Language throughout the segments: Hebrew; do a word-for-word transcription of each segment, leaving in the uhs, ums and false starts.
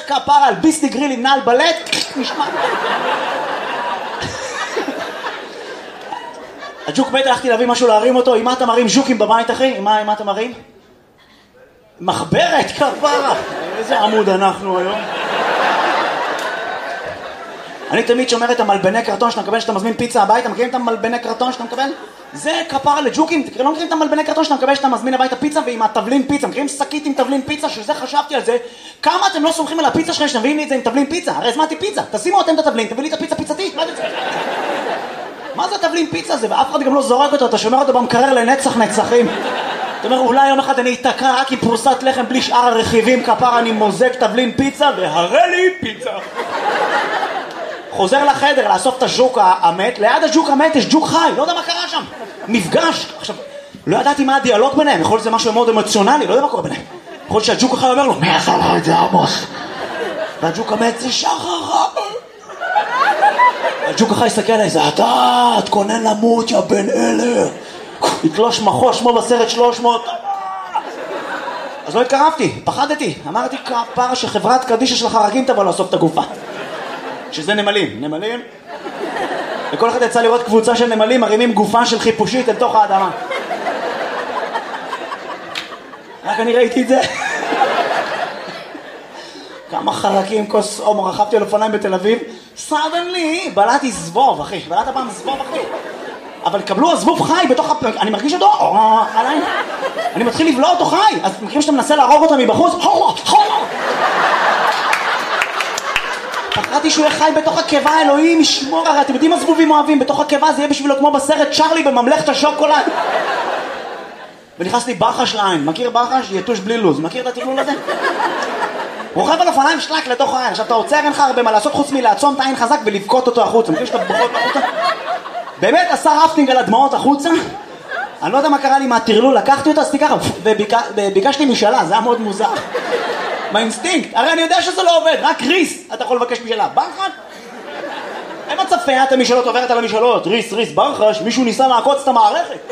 כפרה על ביסלי גריל עם נעל בלט, נשמע. הג'וק מת, הלכתי להביא משהו להרים אותו, עם מה אתה מרים ז'וקים בבית אחי? עם מה, עם מה אתה מרים? מחברת כפרה. איזה עמוד אנחנו היום. אני תמיד שומר את המלבני קרטון שאתה מקבל, שאתה מזמין פיצה הביתה, מכירים את המלבני קרטון שאתה מקבל? זה כפרה לג'וקים, לא מכירים את המלבני קרטון שאתה מקבל, שאתה מזמין הביתה פיצה ועם התבלין פיצה, מכירים שקית עם תבלין פיצה, שזה חשבתי על זה, כמה אתם לא סומכים על הפיצה שלכם שנביאים לי את זה עם תבלין פיצה? הרי הזמנתי פיצה, תשימו אתם את התבלין, תביא לי את הפיצה פיצתית, מה זה? מה זה תבלין פיצה הזה? ואף אחד גם לא זורק אותו, אתה שומר אותו במקרר לנצח נצחים. אתה אומר, אולי יום אחד אני אתקע רק עם פרוסת לחם בלי שאר הרכיבים, כפרה אני מוזג תבלין פיצה והראה לי פיצה. חוזר לחדר לאסוף את הג'וק המת, ליד הג'וק המת יש ג'וק חי, לא יודע מה קרה שם. מפגש. עכשיו, לא ידעתי מה הדיאלוג ביניהם, יכול להיות זה משהו מאוד אמוציונלי, לא יודע מה קורה ביניהם. יכול להיות שהג'וק החי אומר לו, מי עשה לו את זה עמוס? והג'וק המת זה שחר. הג'וק החי יסתכל עליי, זה אתה, תכונן למות יא בן אלה. יתלוש מחוש כמו בסרט שלוש מאות. אז לא התקרבתי, פחדתי. אמרתי כפרה שחברת קדישה של החרקים תבוא לאסוף את הגופה. שזה נמלים, נמלים. וכל אחד יצא לראות קבוצה של נמלים מרימים גופה של חיפושית אל תוך האדמה. רק אני ראיתי את זה. כמה חרקים, כוס אומו, רכבתי על אופניים בתל אביב. סדנלי, בלעתי זבוב, אחי. בלעת פעם זבוב, אחי. אבל קבלו הזבוב חי בתוך הפ... אני מרגיש אותו, עליי. אני מתחיל לבלוע אותו חי. אז מכירים שאתה מנסה להרוג אותו מבחוץ? פחדתי שהוא יהיה חי בתוך הקיבה, אלוהים ישמור, הרי אתם יודעים מה זבובים אוהבים? בתוך הקיבה זה יהיה בשבילו כמו בסרט צ'רלי בממלכת השוקולד. ונכנס לי ברחש לעין, מכיר ברחש? יתוש בלי לוז, מכיר את התכלול הזה? רוכב על אופניים שלק לתוך העין, עכשיו אתה עוצר, אין לך הרבה מה לעשות חוץ מלעצום את העין חזק ולבכות אותו החוצה, מכיר שאתה בוכות החוצה? באמת עשה רפטינג על הדמעות החוצה? אני לא יודע מה קרה לי מהטרלול, לקחתי אותו, עשיתי ככה, וביקשתי משאלה, זה היה מאוד מוזר. מהאינסטינקט, הרי אני יודע שזה לא עובד, רק ריס אתה יכול לבקש משאלה, ברחש? אין מצב פיית המשאלות עוברת על המשאלות, ריס, ריס, ברחש, מישהו ניסה לעקוץ את המערכת.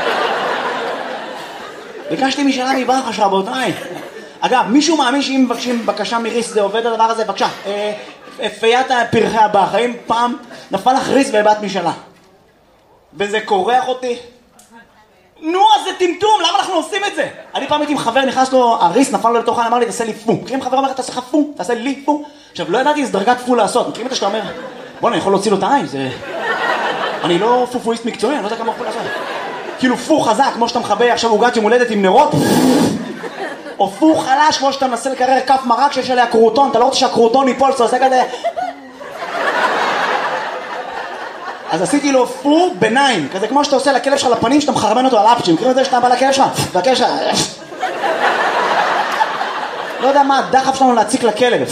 ביקשתי משאלה מברחש, רבותיי. אגב, מישהו מאמין שאם מבקשים בקשה מריס זה עובד הדבר הזה? בבקשה, פיית פרחי הבח, האם פעם נפל לך ריס והבאת משאלה? וזה קורח אותי? נו, אז זה טמטום, למה אנחנו עושים את זה? אני פעם הייתי עם חבר, נכנס לו, הריס נפל לו לתוך העין, אמר לי, תעשה לי פו. מכירים חבר אומר, תעשה לך פו, תעשה לי פו. עכשיו, לא ידעתי איזה דרגת פו לעשות. מכירים את זה שאתה אומר, בוא, אני יכול להוציא לו את העין, זה... אני לא פופואיסט מקצועי, אני לא יודע כמה פו לעשות. כאילו פו חזק, כמו שאתה מחבא עכשיו עוגת יום הולדת עם נרות, או פו חלש, כמו שאתה מנסה לקרר כף מרק שיש עליה קרוטון, אתה לא רוצה שהקרוטון ייפול, אתה עושה כזה... אז עשיתי לו פו ביניים, כזה כמו שאתה עושה לכלב שלך לפנים, שאתה מחרבן אותו על אפצ'ים, מכירים את זה שאתה בא לכלב שלך? והכלב שלך... לא יודע מה הדחף שלנו להציק לכלב.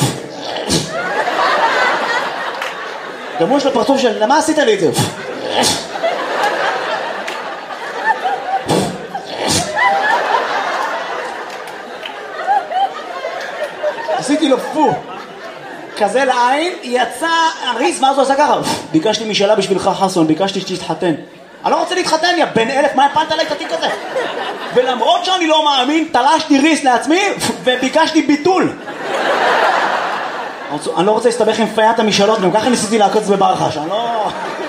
גם הוא יש לו פרצוף של, למה עשית לי את זה? עשיתי לו פו כזה לעין, יצא הריס, ואז הוא עשה ככה, ביקשתי משאלה בשבילך חסון, ביקשתי שתתחתן. אני לא רוצה להתחתן, יא בן אלף, מה הפלת עליי את התיק הזה? ולמרות שאני לא מאמין, תלשתי ריס לעצמי, וביקשתי ביטול. אני לא רוצה להסתבך עם פיית המשאלות, גם ככה ניסיתי לעקוץ בברחש, אני לא...